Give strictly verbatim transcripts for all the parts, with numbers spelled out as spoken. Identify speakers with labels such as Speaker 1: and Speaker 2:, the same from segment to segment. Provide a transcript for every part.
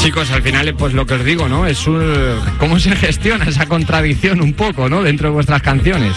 Speaker 1: Chicos, al final, pues lo que os digo, ¿no? Es un... ¿Cómo se gestiona esa contradicción un poco, ¿no? Dentro de vuestras canciones.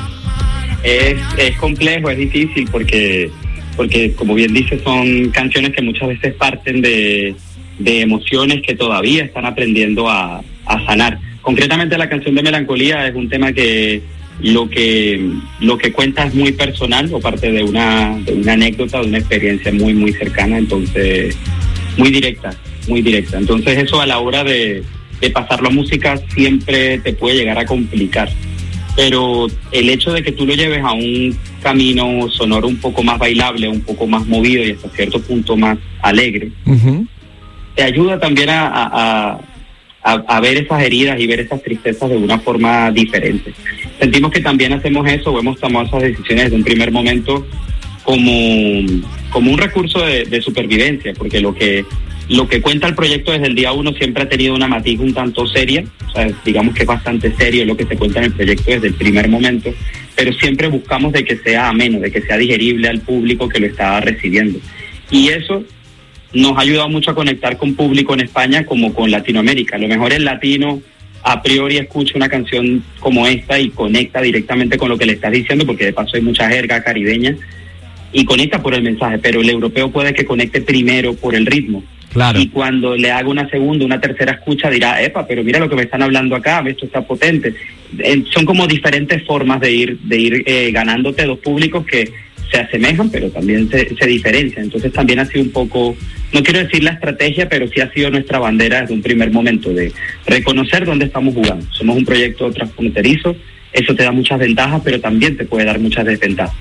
Speaker 2: Es, es complejo, es difícil porque, porque, como bien dices, son canciones que muchas veces parten de, de emociones que todavía están aprendiendo a, a sanar. Concretamente la canción de Melancolía es un tema que lo que lo que cuenta es muy personal o parte de una, de una anécdota, de una experiencia muy, muy cercana, entonces muy directa, muy directa. Entonces eso a la hora de, de pasarlo a música siempre te puede llegar a complicar. Pero el hecho de que tú lo lleves a un camino sonoro un poco más bailable, un poco más movido y hasta cierto punto más alegre, uh-huh. te ayuda también a, a, a, a ver esas heridas y ver esas tristezas de una forma diferente. Sentimos que también hacemos eso o hemos tomado esas decisiones desde un primer momento como, como un recurso de, de supervivencia, porque lo que Lo que cuenta el proyecto desde el día uno siempre ha tenido una matiz un tanto seria, o sea, digamos que es bastante serio lo que se cuenta en el proyecto desde el primer momento, pero siempre buscamos de que sea ameno, de que sea digerible al público que lo está recibiendo. Y eso nos ha ayudado mucho a conectar con público en España como con Latinoamérica. A lo mejor el latino a priori escucha una canción como esta y conecta directamente con lo que le estás diciendo, porque de paso hay mucha jerga caribeña, y conecta por el mensaje, pero el europeo puede que conecte primero por el ritmo.
Speaker 1: Claro.
Speaker 2: Y cuando le haga una segunda, una tercera escucha dirá, epa, pero mira lo que me están hablando acá, esto está potente. Eh, son como diferentes formas de ir de ir eh, ganándote dos públicos que se asemejan, pero también se, se diferencian. Entonces también ha sido un poco, no quiero decir la estrategia, pero sí ha sido nuestra bandera desde un primer momento de reconocer dónde estamos jugando. Somos un proyecto transfronterizo, eso te da muchas ventajas, pero también te puede dar muchas desventajas.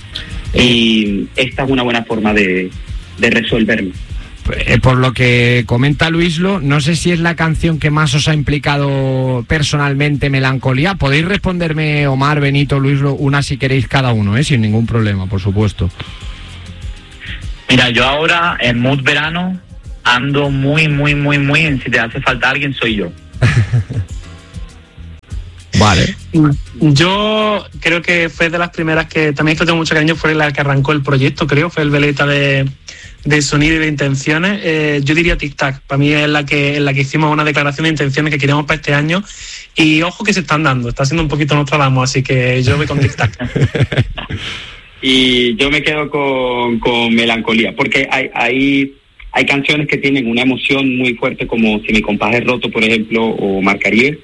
Speaker 2: Y esta es una buena forma de, de resolverlo.
Speaker 1: Por lo que comenta Luislo, no sé si es la canción que más os ha implicado personalmente, Melancolía. Podéis responderme, Omar, Benito, Luislo, una si queréis cada uno, ¿eh? Sin ningún problema, por supuesto.
Speaker 3: Mira, yo ahora en mood verano ando muy, muy, muy, muy en Si te hace falta alguien soy yo.
Speaker 1: Vale.
Speaker 4: Yo creo que fue de las primeras que también es que tengo mucho cariño, fue la que arrancó el proyecto, creo, fue el veleta de, de sonido y de intenciones. Eh, yo diría Tic Tac, para mí es la que en la que hicimos una declaración de intenciones que queríamos para este año y ojo que se están dando, está siendo un poquito Nostradamus, así que yo voy con Tic Tac.
Speaker 2: Y yo me quedo con, con Melancolía, porque hay, hay, hay canciones que tienen una emoción muy fuerte, como Si mi compás es roto, por ejemplo, o Mar Caribe,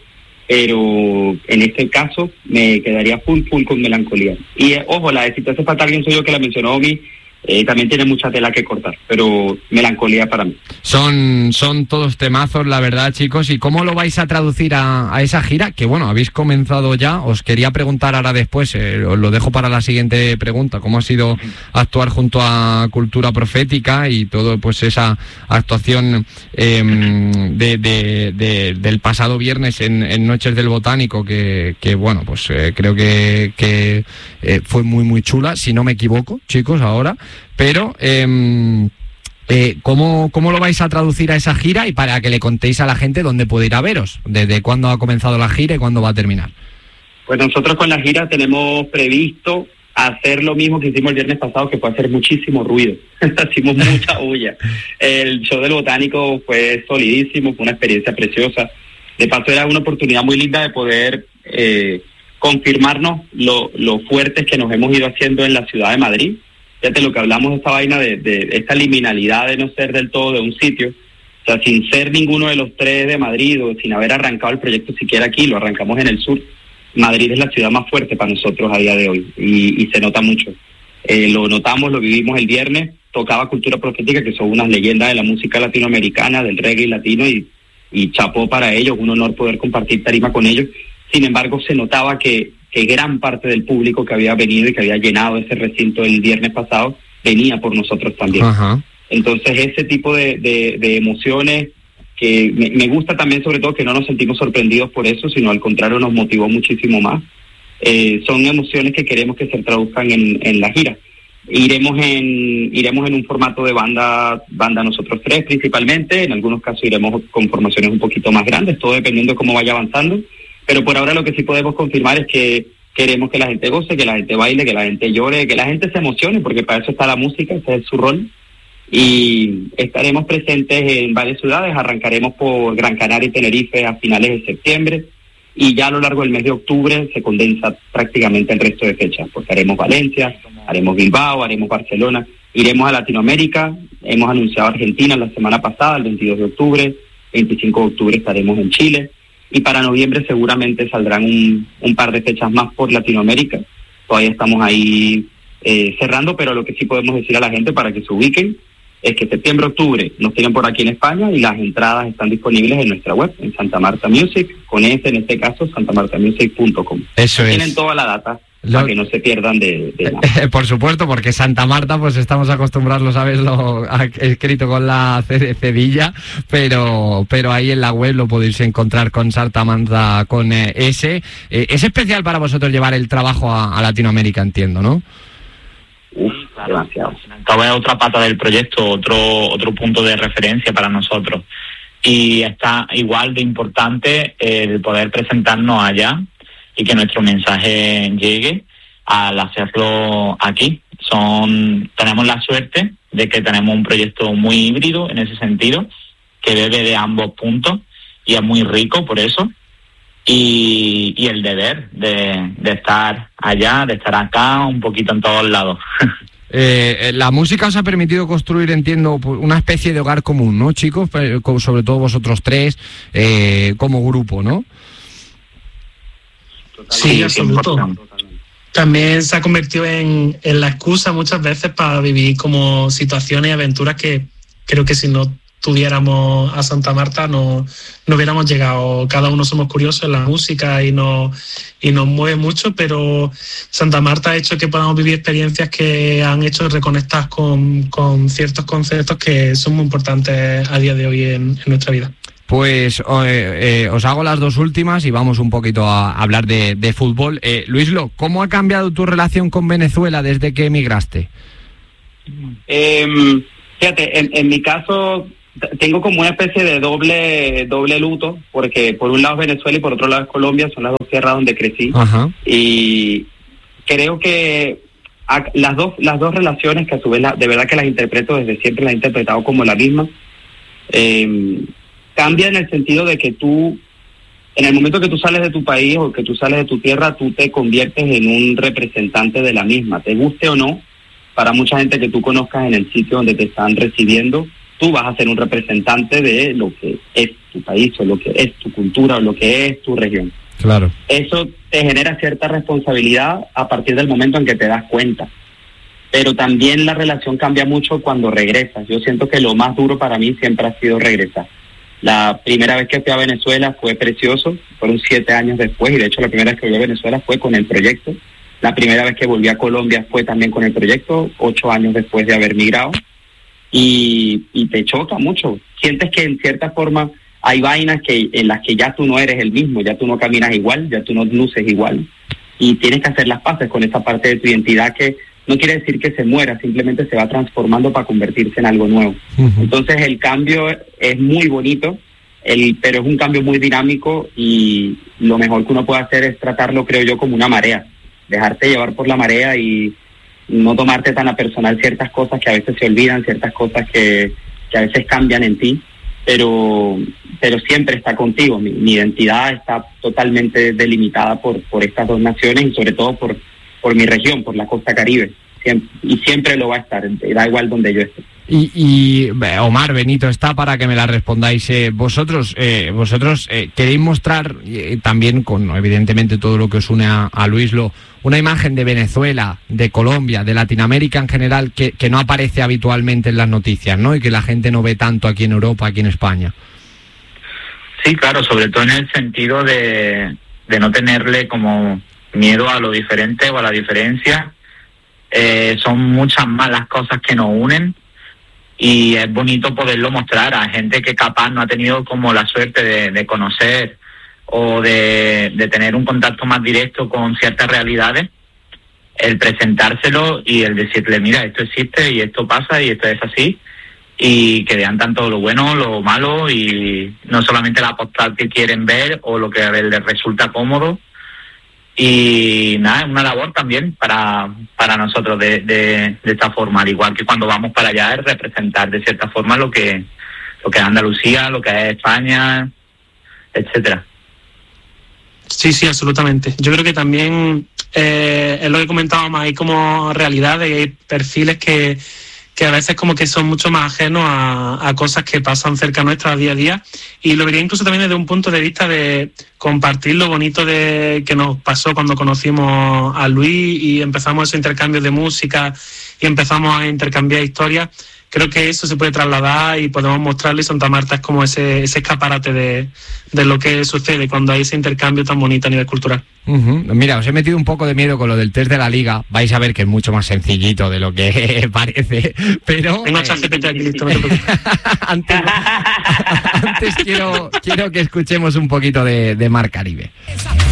Speaker 2: pero en este caso me quedaría full full con Melancolía. Y eh, ojo, la de Si te hace falta alguien soy yo, que la mencionó Omi, eh, también tiene mucha tela que cortar, pero Melancolía para mí.
Speaker 1: Son, son todos temazos, la verdad, chicos. ¿Y cómo lo vais a traducir a, a esa gira? Que bueno, habéis comenzado ya. Os quería preguntar ahora después, eh, os lo dejo para la siguiente pregunta, ¿cómo ha sido actuar junto a Cultura Profética y todo, pues esa actuación eh, de, de, de, del pasado viernes en, en Noches del Botánico, que, que bueno, pues eh, creo que, que eh, fue muy muy chula, si no me equivoco, chicos, ahora. Pero eh, eh, ¿cómo, ¿cómo lo vais a traducir a esa gira y para que le contéis a la gente dónde puede ir a veros? ¿Desde cuándo ha comenzado la gira y cuándo va a terminar?
Speaker 2: Pues nosotros con la gira tenemos previsto hacer lo mismo que hicimos el viernes pasado, que fue hacer muchísimo ruido. Hicimos mucha bulla. El show del Botánico fue solidísimo, fue una experiencia preciosa. De paso era una oportunidad muy linda de poder eh, confirmarnos lo, lo fuertes que nos hemos ido haciendo en la ciudad de Madrid. Fíjate lo que hablamos de esta vaina de, de esta liminalidad de no ser del todo de un sitio. O sea, sin ser ninguno de los tres de Madrid o sin haber arrancado el proyecto siquiera aquí, lo arrancamos en el sur. Madrid es la ciudad más fuerte para nosotros a día de hoy y, y se nota mucho. Eh, lo notamos, lo vivimos el viernes, tocaba Cultura Profética, que son unas leyendas de la música latinoamericana, del reggae latino, y, y chapó para ellos, un honor poder compartir tarima con ellos. Sin embargo, se notaba que que gran parte del público que había venido y que había llenado ese recinto el viernes pasado venía por nosotros también. Ajá. Entonces ese tipo de, de, de emociones que me, me gusta también, sobre todo que no nos sentimos sorprendidos por eso, sino al contrario nos motivó muchísimo más. Eh, son emociones que queremos que se traduzcan en, en la gira. Iremos en iremos en un formato de banda banda nosotros tres principalmente, en algunos casos iremos con formaciones un poquito más grandes, todo dependiendo de cómo vaya avanzando. Pero por ahora lo que sí podemos confirmar es que queremos que la gente goce, que la gente baile, que la gente llore, que la gente se emocione, porque para eso está la música, ese es su rol. y estaremos presentes en varias ciudades. Arrancaremos por Gran Canaria y Tenerife a finales de septiembre, y ya a lo largo del mes de octubre se condensa prácticamente el resto de fechas, porque haremos Valencia, haremos Bilbao, haremos Barcelona, iremos a Latinoamérica. Hemos anunciado Argentina la semana pasada, el veintidós de octubre, veinticinco de octubre estaremos en Chile, y para noviembre seguramente saldrán un, un par de fechas más por Latinoamérica. Todavía estamos ahí eh, cerrando, pero lo que sí podemos decir a la gente para que se ubiquen es que septiembre, octubre nos tienen por aquí en España, y las entradas están disponibles en nuestra web, en Santa Marta Music, con ese en este caso, santa marta music punto com.
Speaker 1: Eso es.
Speaker 2: Tienen toda la data
Speaker 1: Lo...
Speaker 2: para que no se pierdan de, de nada.
Speaker 1: Por supuesto, porque Santa Marta, pues estamos acostumbrados a verlo escrito con la cedilla, pero pero ahí en la web lo podéis encontrar con Santa Marta con eh, S. Eh, es especial para vosotros llevar el trabajo a, a Latinoamérica, entiendo, ¿no?
Speaker 2: Uf, demasiado.
Speaker 3: Acaba es otra pata del proyecto, otro otro punto de referencia para nosotros. Y está igual de importante el poder presentarnos allá y que nuestro mensaje llegue al hacerlo aquí. Son tenemos la suerte de que tenemos un proyecto muy híbrido en ese sentido, que bebe de ambos puntos y es muy rico por eso. Y, y el deber de, de estar allá, de estar acá, un poquito en todos lados.
Speaker 1: Eh, la música os ha permitido construir, entiendo, una especie de hogar común, ¿no, chicos? Sobre todo vosotros tres, eh, como grupo, ¿no?
Speaker 4: Sí, absoluto. También se ha convertido en, en la excusa muchas veces para vivir como situaciones y aventuras que creo que si no tuviéramos a Santa Marta no, no hubiéramos llegado. Cada uno somos curiosos en la música y nos, y nos mueve mucho, pero Santa Marta ha hecho que podamos vivir experiencias que han hecho reconectar con, con ciertos conceptos que son muy importantes a día de hoy en, en nuestra vida.
Speaker 1: Pues eh, eh, os hago las dos últimas y vamos un poquito a hablar de, de fútbol. Eh, Luislo, ¿cómo ha cambiado tu relación con Venezuela desde que emigraste?
Speaker 2: Eh, fíjate, en, en mi caso tengo como una especie de doble doble luto, porque por un lado es Venezuela y por otro lado es Colombia, son las dos tierras donde crecí.
Speaker 1: Ajá.
Speaker 2: Y creo que a, las dos las dos relaciones, que a su vez la, de verdad que las interpreto desde siempre, las he interpretado como la misma, eh, cambia en el sentido de que tú, en el momento que tú sales de tu país o que tú sales de tu tierra, tú te conviertes en un representante de la misma, te guste o no. Para mucha gente que tú conozcas en el sitio donde te están recibiendo, tú vas a ser un representante de lo que es tu país o lo que es tu cultura o lo que es tu región.
Speaker 1: Claro.
Speaker 2: Eso te genera cierta responsabilidad a partir del momento en que te das cuenta. Pero también la relación cambia mucho cuando regresas. Yo siento que lo más duro para mí siempre ha sido regresar. La primera vez que fui a Venezuela fue precioso, fueron siete años después, y de hecho la primera vez que volví a Venezuela fue con el proyecto. La primera vez que volví a Colombia fue también con el proyecto, ocho años después de haber migrado. Y, y te choca mucho. Sientes que en cierta forma hay vainas que en las que ya tú no eres el mismo, ya tú no caminas igual, ya tú no luces igual. Y tienes que hacer las paces con esa parte de tu identidad que no quiere decir que se muera, simplemente se va transformando para convertirse en algo nuevo. Uh-huh. Entonces el cambio es muy bonito, el, pero es un cambio muy dinámico, y lo mejor que uno puede hacer es tratarlo, creo yo, como una marea. Dejarte llevar por la marea y no tomarte tan a personal ciertas cosas que a veces se olvidan, ciertas cosas que, que a veces cambian en ti, pero pero siempre está contigo. Mi, mi identidad está totalmente delimitada por, por estas dos naciones y sobre todo por, por mi región, por la costa Caribe. Siempre, y siempre lo va a estar, da igual donde yo esté.
Speaker 1: Y, y Omar, Benito, está para que me la respondáis. Eh, vosotros eh, vosotros eh, queréis mostrar eh, también, con evidentemente todo lo que os une a, a Luislo, una imagen de Venezuela, de Colombia, de Latinoamérica en general, que, que no aparece habitualmente en las noticias, ¿no? Y que la gente no ve tanto aquí en Europa, aquí en España.
Speaker 3: Sí, claro, sobre todo en el sentido de, de no tenerle como miedo a lo diferente o a la diferencia. Eh, son muchas más las cosas que nos unen, y es bonito poderlo mostrar a gente que capaz no ha tenido como la suerte de, de conocer o de, de tener un contacto más directo con ciertas realidades, el presentárselo y el decirle, mira, esto existe y esto pasa y esto es así, y que vean tanto lo bueno, lo malo, y no solamente la postal que quieren ver o lo que les resulta cómodo. Y nada, es una labor también para, para nosotros de, de, de esta forma, al igual que cuando vamos para allá, es representar de cierta forma lo que, lo que es Andalucía, lo que es España, etcétera.
Speaker 4: Sí, sí, absolutamente. Yo creo que también eh, es lo que comentábamos, hay como realidades, hay perfiles que, que a veces como que son mucho más ajenos a, a cosas que pasan cerca nuestra día a día, y lo vería incluso también desde un punto de vista de compartir lo bonito de que nos pasó cuando conocimos a Luis y empezamos ese intercambio de música y empezamos a intercambiar historias. Creo que eso se puede trasladar y podemos mostrarle, y Santa Marta es como ese, ese escaparate de, de lo que sucede cuando hay ese intercambio tan bonito a nivel cultural.
Speaker 1: Uh-huh. Mira, os he metido un poco de miedo con lo del test de la Liga. Vais a ver que es mucho más sencillito de lo que parece, pero...
Speaker 4: Tengo ChatGPT aquí listo, no te preocupes.
Speaker 1: antes antes quiero, quiero que escuchemos un poquito de, de Mar Caribe.